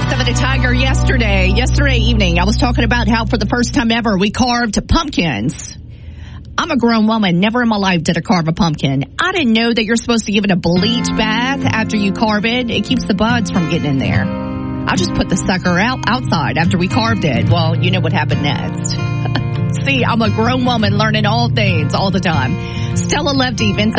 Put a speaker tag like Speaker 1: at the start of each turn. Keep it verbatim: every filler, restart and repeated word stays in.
Speaker 1: Seven to Tiger yesterday, yesterday evening, I was talking about how for the first time ever we carved pumpkins. I'm a grown woman. Never in my life did I carve a pumpkin. I didn't know that you're supposed to give it a bleach bath after you carve it. It keeps the bugs from getting in there. I just put the sucker out outside after we carved it. Well, you know what happened next. See, I'm a grown woman learning all things all the time. Stella Lefty, Vincent.